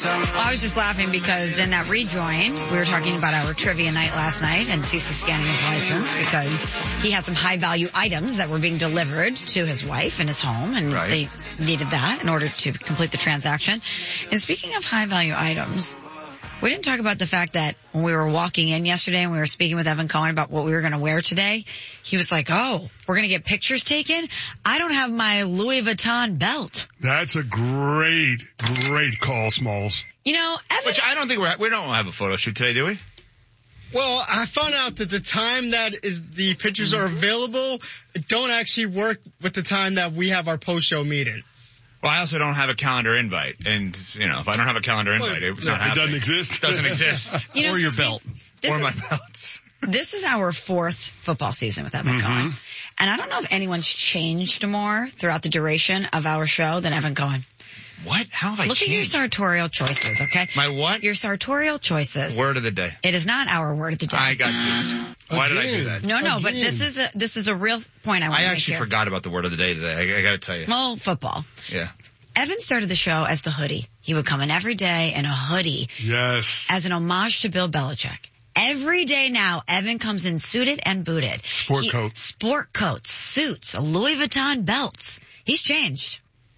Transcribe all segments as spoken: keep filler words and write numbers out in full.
Well, I was just laughing because in that rejoin, we were talking about our trivia night last night and Cece scanning his license because he had some high-value items that were being delivered to his wife in his home, and Right. they needed that in order to complete the transaction. And speaking of high-value items, we didn't talk about the fact that when we were walking in yesterday and we were speaking with Evan Cohen about what we were going to wear today, he was like, oh, we're going to get pictures taken? I don't have my Louis Vuitton belt. That's a great, great call, Smalls. You know, Evan... Which I don't think we're, we don't have a photo shoot today, do we? Well, I found out that the time that is the pictures are available don't actually work with the time that we have our post-show meeting. Well, I also don't have a calendar invite, and, you know, if I don't have a calendar invite, it's not It happening. doesn't exist. It doesn't exist. You know, or your Cece, belt. This Or is, my belts. This is our fourth football season with Evan Mm-hmm. Cohen. And I don't know if anyone's changed more throughout the duration of our show than Evan Cohen. What? How have I Look changed? at your sartorial choices, okay? My what? Your sartorial choices. Word of the day. It is not our word of the day. I got duped. Why did I do that? no, no, but Again. this is a this is a real point I want I to make actually here. forgot about the word of the day today. I, I got to tell you. Well, football. Yeah. Evan started the show as the hoodie. He would come in every day in a hoodie Yes. as an homage to Bill Belichick. Every day now, Evan comes in suited and booted. Sport He- coats. Sport coats, suits, Louis Vuitton belts. He's changed.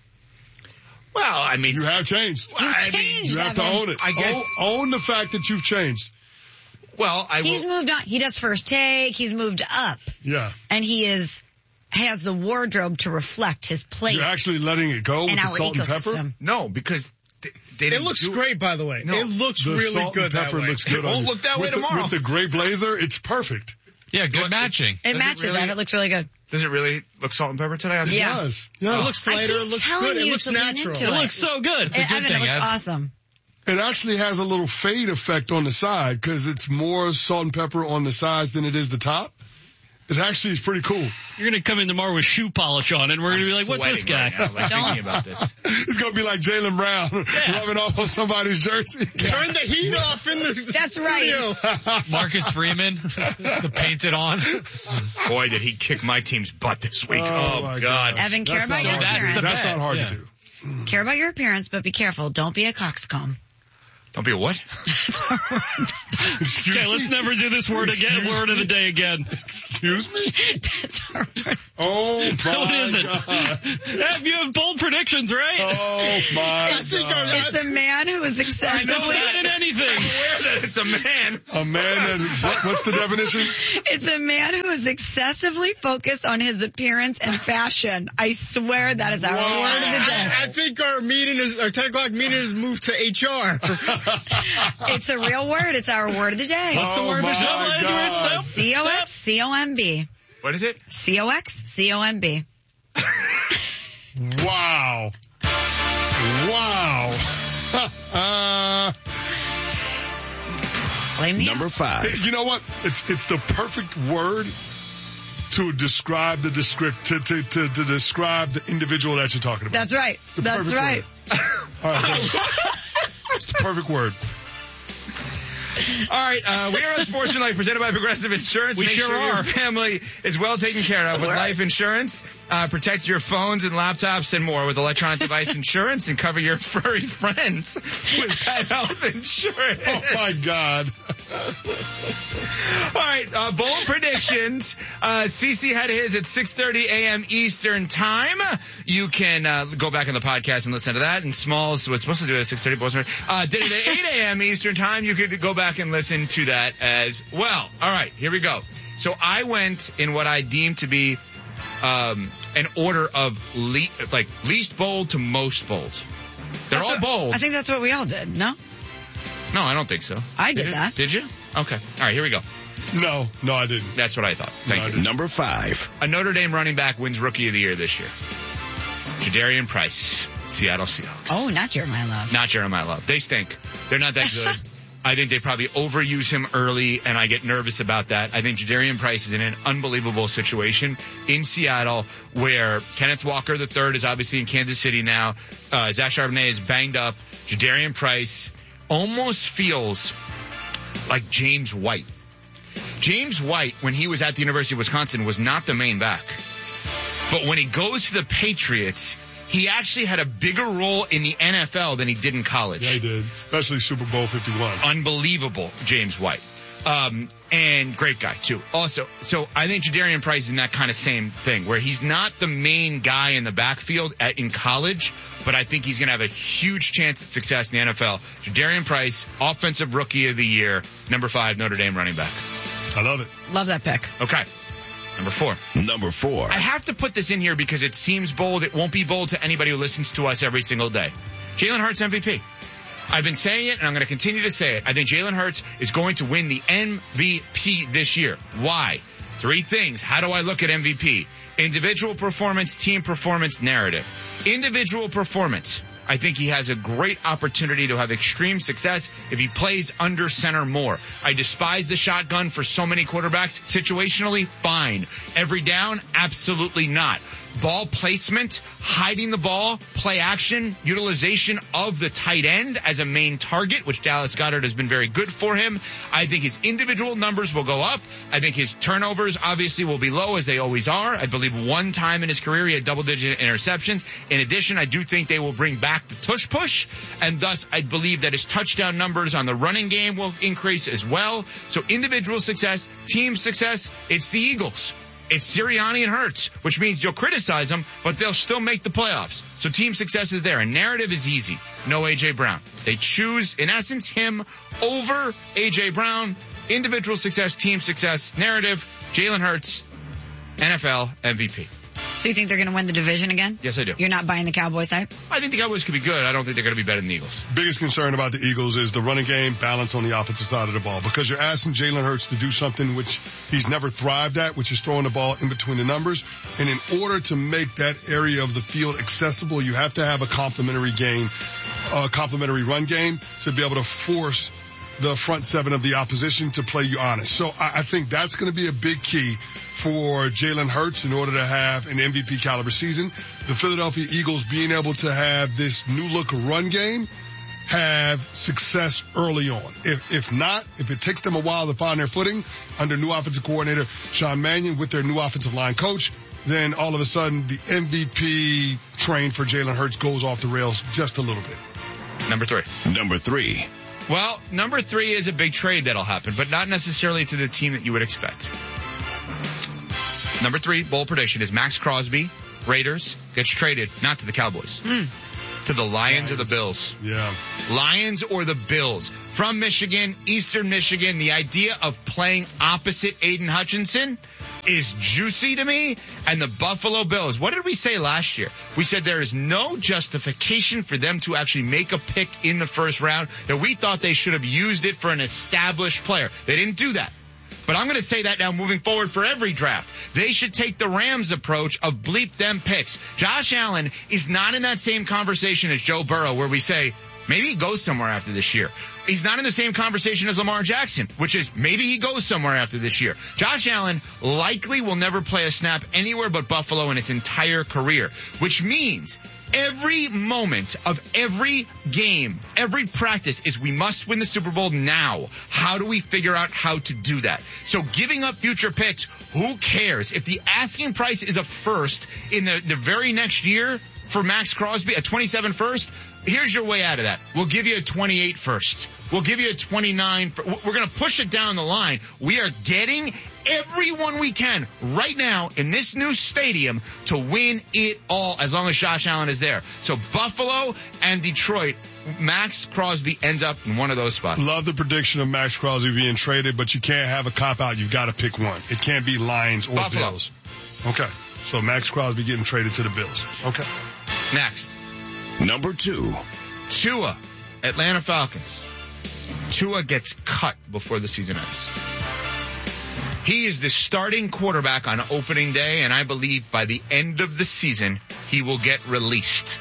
Well, I mean, You have changed. You've I mean, changed, You have to Evan. own it. I guess- Own, own the fact that you've changed. well, I He's will. moved on. He does first take. He's moved up. Yeah. And he is has the wardrobe to reflect his place You're actually letting it go in with the our salt and pepper? ecosystem. No, because they, they It didn't looks do great, by the way. No, it looks The really salt good and that pepper way. looks good It on won't you. look that with way the, tomorrow. With the gray blazer, it's perfect. Yeah, good What? matching. It Does it matches really- that. It looks really good. Does it really look salt and pepper today? I think- Yeah. It does. It Yeah. looks I lighter. keep It looks telling good. It you looks to lean natural. into It it. looks so good. It's a Evan, good it thing, looks Ev. awesome. It actually has a little fade effect on the side because it's more salt and pepper on the sides than it is the top. It actually is pretty cool. You're going to come in tomorrow with shoe polish on, and we're going to be like, what's this guy? Sweating right now, like, Don't. thinking about this. It's going to be like Jaylen Brown rubbing off on somebody's jersey. Turn the heat off in the That's studio. right. Marcus Freeman, the painted on. Boy, did he kick my team's butt this week. Oh, Oh, my God. God. Evan, care That's about not your hard to that's do. appearance. the That's bet. not hard Yeah. to do. Care about your appearance, but be careful. Don't be a coxcomb. Don't be a what? Excuse Okay, me? let's never do this word again. Excuse Word of the me? day again. Excuse me? That's our word. Oh, my What is it? God. Ev, you have bold predictions, right? Oh, my I think God. I'm It's a man who is It's excessively. not in anything. Aware that it's a man. A man that, what, what's the definition? It's a man who is excessively focused on his appearance and fashion. I swear that is our Wow. word of the day. I, I think our meeting is, our ten o'clock meeting is moved to H R. It's a real word. It's our word of the day. What's the Oh, word, my Michelle? God. Nope. C O X C O M B. What is it? C O X C O M B. Wow. Wow. uh, Blame me. Number five. you know what? It's it's the perfect word to describe the descript to, to, to, to describe the individual that you're talking about. That's right. The That's perfect right. All right, it's the perfect word. All right, uh, we are on Sports Life presented by Progressive Insurance. We Make sure your are. family is well taken care of with life insurance. Uh, protect your phones and laptops and more with electronic device insurance, and cover your furry friends with pet health insurance. Oh my God. All right, uh, bold predictions. Uh, Cece had his at six thirty a.m. Eastern Time. You can uh, go back on the podcast and listen to that. And Smalls was supposed to do it at six thirty. Uh, did it at eight a.m. Eastern Time. You could go back and listen to that as well. All right, here we go. So I went in what I deemed to be um, an order of le- like least bold to most bold. They're That's all what- bold. I think that's what we all did. No? No, I don't think so. I did you? that. Did you? Okay. All right, here we go. No, no, I didn't. That's what I thought. Thank No, I you. didn't. Number five. A Notre Dame running back wins Rookie of the Year this year. Jadarian Price, Seattle Seahawks. Oh, not Jeremiah Love. Not Jeremiah Love. They stink. They're not that good. I think they probably overuse him early, and I get nervous about that. I think Jadarian Price is in an unbelievable situation in Seattle where Kenneth Walker the third is obviously in Kansas City now. Uh, Zach Charbonnet is banged up. Jadarian Price almost feels like James White. James White, when he was at the University of Wisconsin, was not the main back. But when he goes to the Patriots, he actually had a bigger role in the N F L than he did in college. Yeah, he did, especially Super Bowl fifty-one. Unbelievable, James White. Um, and great guy, too. Also, so I think Jadarian Price is in that kind of same thing, where he's not the main guy in the backfield at, in college, but I think he's going to have a huge chance at success in the N F L. Jadarian Price, Offensive Rookie of the Year, number five, Notre Dame running back. I love it. Love that pick. Okay. Number four. Number four. I have to put this in here because it seems bold. It won't be bold to anybody who listens to us every single day. Jalen Hurts M V P. I've been saying it, and I'm going to continue to say it. I think Jalen Hurts is going to win the M V P this year. Why? Three things. How do I look at M V P? Individual performance, team performance, narrative. Individual performance. I think he has a great opportunity to have extreme success if he plays under center more. I despise the shotgun for so many quarterbacks. Situationally, fine. Every down, absolutely not. Ball placement, hiding the ball, play action, utilization of the tight end as a main target, which Dallas Goedert has been very good for him. I think his individual numbers will go up. I think his turnovers obviously will be low, as they always are. I believe one time in his career he had double-digit interceptions. In addition, I do think they will bring back the tush push, and thus I believe that his touchdown numbers on the running game will increase as well. So individual success, team success, it's the Eagles. It's Sirianni and Hurts, which means you'll criticize them, but they'll still make the playoffs. So team success is there. And narrative is easy. No A J. Brown. They choose, in essence, him over A J. Brown. Individual success, team success, narrative, Jalen Hurts, N F L M V P. So you think they're going to win the division again? Yes, I do. You're not buying the Cowboys hype? I think the Cowboys could be good. I don't think they're going to be better than the Eagles. Biggest concern about the Eagles is the running game, balance on the offensive side of the ball. Because you're asking Jalen Hurts to do something which he's never thrived at, which is throwing the ball in between the numbers. And in order to make that area of the field accessible, you have to have a complementary game, a complementary run game to be able to force the front seven of the opposition to play you honest. So I, I think that's going to be a big key for Jalen Hurts in order to have an M V P caliber season. The Philadelphia Eagles being able to have this new look run game, have success early on. If, if not, if it takes them a while to find their footing under new offensive coordinator Sean Mannion with their new offensive line coach, then all of a sudden the M V P train for Jalen Hurts goes off the rails just a little bit. Number three. Number three. Well, number three is a big trade that'll happen, but not necessarily to the team that you would expect. Number three, bold prediction, is Max Crosby, Raiders, gets traded, not to the Cowboys, mm. to the Lions, Lions or the Bills. Yeah. Lions or the Bills. From Michigan, Eastern Michigan, the idea of playing opposite Aiden Hutchinson is juicy to me. And the Buffalo Bills, what did we say last year? We said there is no justification for them to actually make a pick in the first round, that we thought they should have used it for an established player. They didn't do that. But I'm going to say that now moving forward for every draft. They should take the Rams approach of bleep them picks. Josh Allen is not in that same conversation as Joe Burrow, where we say, maybe he goes somewhere after this year. He's not in the same conversation as Lamar Jackson, which is maybe he goes somewhere after this year. Josh Allen likely will never play a snap anywhere but Buffalo in his entire career, which means every moment of every game, every practice is we must win the Super Bowl now. How do we figure out how to do that? So giving up future picks, who cares? If the asking price is a first in the, the very next year for Max Crosby, a twenty-seven first, here's your way out of that. We'll give you a twenty-eight first. We'll give you a twenty-nine. We're going to push it down the line. We are getting everyone we can right now in this new stadium to win it all, as long as Josh Allen is there. So Buffalo and Detroit, Max Crosby ends up in one of those spots. Love the prediction of Max Crosby being traded, but you can't have a cop-out. You've got to pick one. It can't be Lions or Buffalo. Bills. Okay. So Max Crosby getting traded to the Bills. Okay. Next. Number two. Tua, Atlanta Falcons. Tua gets cut before the season ends. He is the starting quarterback on opening day, and I believe by the end of the season, he will get released.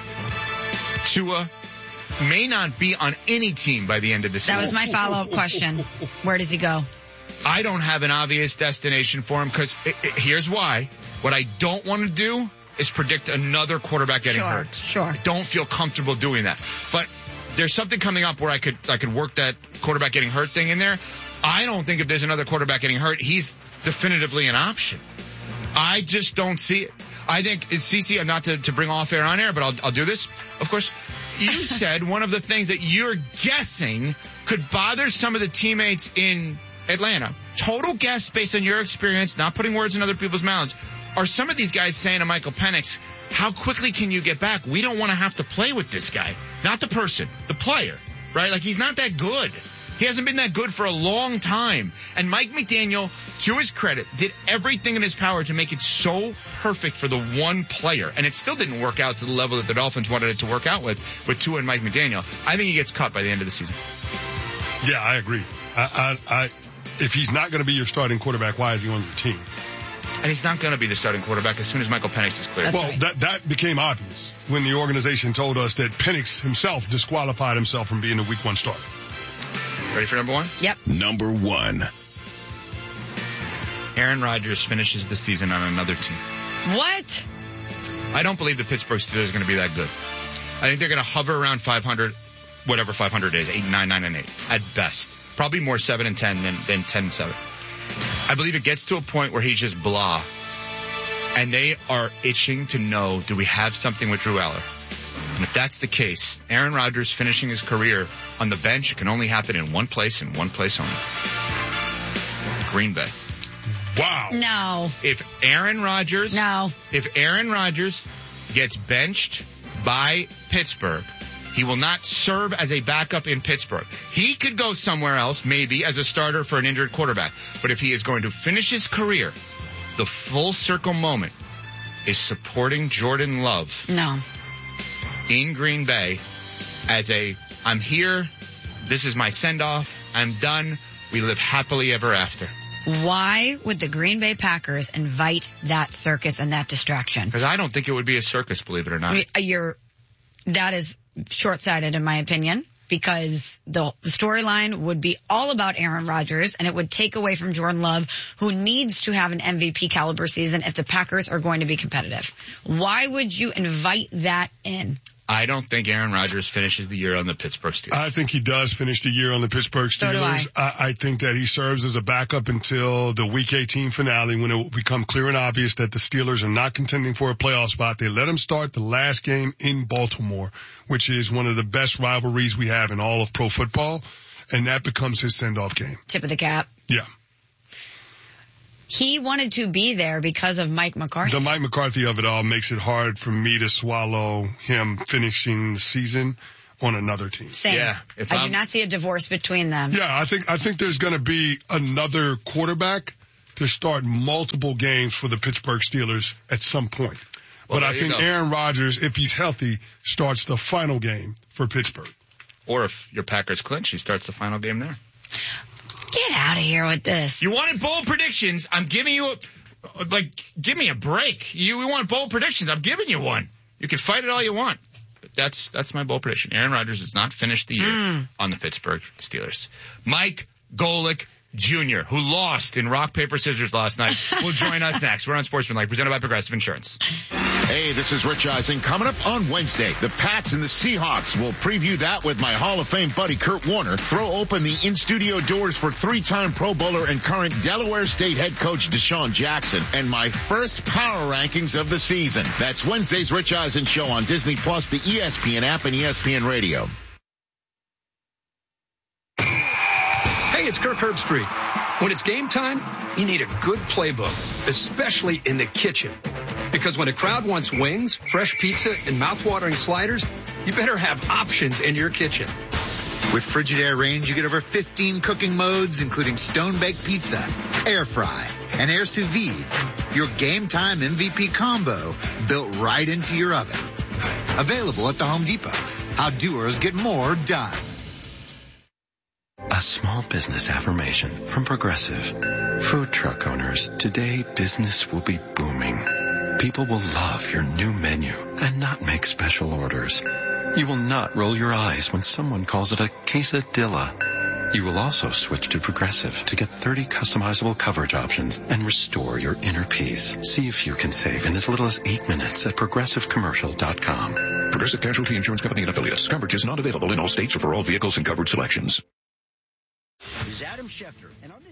Tua may not be on any team by the end of the season. That was my follow-up question. Where does he go? I don't have an obvious destination for him, because here's why. What I don't want to do is predict another quarterback getting sure, hurt. Sure. I don't feel comfortable doing that. But there's something coming up where I could I could work that quarterback getting hurt thing in there. I don't think if there's another quarterback getting hurt, he's definitively an option. I just don't see it. I think, Cece, not to, to bring off air on air, but I'll, I'll do this, of course. You said one of the things that you're guessing could bother some of the teammates in Atlanta. Total guess based on your experience, not putting words in other people's mouths. Are some of these guys saying to Michael Penix, how quickly can you get back? We don't want to have to play with this guy. Not the person, the player, right? Like, he's not that good. He hasn't been that good for a long time. And Mike McDaniel, to his credit, did everything in his power to make it so perfect for the one player. And it still didn't work out to the level that the Dolphins wanted it to work out with, with Tua and Mike McDaniel. I think he gets cut by the end of the season. Yeah, I agree. I, I, I if he's not going to be your starting quarterback, why is he on your team? And he's not going to be the starting quarterback as soon as Michael Penix is cleared. Well, right. that, that became obvious when the organization told us that Penix himself disqualified himself from being the week one starter. Ready for number one? Yep. Number one. Aaron Rodgers finishes the season on another team. What? I don't believe the Pittsburgh Steelers are going to be that good. I think they're going to hover around five hundred, whatever five hundred is, eight, nine, nine, and eight at best. Probably more seven and ten than, than ten and seven. I believe it gets to a point where he's just blah. And they are itching to know, do we have something with Drew Aller? And if that's the case, Aaron Rodgers finishing his career on the bench can only happen in one place and one place only. Green Bay. Wow. No. If Aaron Rodgers, No. if Aaron Rodgers gets benched by Pittsburgh, he will not serve as a backup in Pittsburgh. He could go somewhere else, maybe as a starter for an injured quarterback. But if he is going to finish his career, the full circle moment is supporting Jordan Love. No. In Green Bay as a, I'm here, this is my send-off, I'm done, we live happily ever after. Why would the Green Bay Packers invite that circus and that distraction? Because I don't think it would be a circus, believe it or not. I mean, you're, that is short-sighted in my opinion, because the, the storyline would be all about Aaron Rodgers, and it would take away from Jordan Love, who needs to have an M V P caliber season if the Packers are going to be competitive. Why would you invite that in? I don't think Aaron Rodgers finishes the year on the Pittsburgh Steelers. I think he does finish the year on the Pittsburgh Steelers. So do I. I, I think that he serves as a backup until the Week eighteen finale, when it will become clear and obvious that the Steelers are not contending for a playoff spot. They let him start the last game in Baltimore, which is one of the best rivalries we have in all of pro football, and that becomes his send-off game. Tip of the cap. Yeah. He wanted to be there because of Mike McCarthy. The Mike McCarthy of it all makes it hard for me to swallow him finishing the season on another team. Same. Yeah, if I I'm- do not see a divorce between them. Yeah, I think I think there's going to be another quarterback to start multiple games for the Pittsburgh Steelers at some point. Well, but I there you think go. Aaron Rodgers, if he's healthy, starts the final game for Pittsburgh. Or if your Packers clinch, he starts the final game there. Get out of here with this. You wanted bold predictions. I'm giving you a, like, give me a break. You, you want bold predictions. I'm giving you one. You can fight it all you want. But that's, that's my bold prediction. Aaron Rodgers has not finished the year Mm. on the Pittsburgh Steelers. Mike Golick Junior, who lost in rock, paper, scissors last night, will join us next. We're on Sportsmanlike, presented by Progressive Insurance. Hey, this is Rich Eisen. Coming up on Wednesday, the Pats and the Seahawks. Will preview that with my Hall of Fame buddy Kurt Warner. Throw open the in-studio doors for three-time Pro Bowler and current Delaware State head coach Deshaun Jackson. And my first power rankings of the season. That's Wednesday's Rich Eisen Show on Disney Plus, the E S P N app, and E S P N Radio. Hey, it's Kirk Herbstreit. When it's game time, you need a good playbook, especially in the kitchen. Because when a crowd wants wings, fresh pizza, and mouthwatering sliders, you better have options in your kitchen. With Frigidaire Range, you get over fifteen cooking modes, including stone-baked pizza, air fry, and air sous vide. Your game time M V P combo built right into your oven. Available at the Home Depot. How doers get more done. A small business affirmation from Progressive. Food truck owners, today business will be booming. People will love your new menu and not make special orders. You will not roll your eyes when someone calls it a quesadilla. You will also switch to Progressive to get thirty customizable coverage options and restore your inner peace. See if you can save in as little as eight minutes at progressive commercial dot com. Progressive Casualty Insurance Company and Affiliates. Coverage is not available in all states or for all vehicles and covered selections. Is Adam Schefter. And under